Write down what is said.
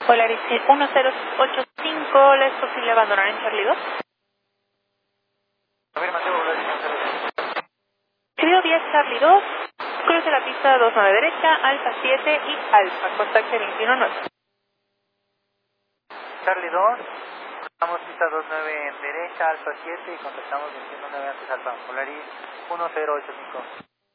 Polaris 1085, ¿le es posible abandonar en Charlie 2? Afirmativo, Polaris 1085. Recibido 10 Charlie 2, cruce la pista 29 derecha, Alfa 7 y Alfa, contacte 219. Charlie 2, cruzamos pista 29 en derecha, Alfa 7 y contactamos 219 antes Alfa. Polaris 1085.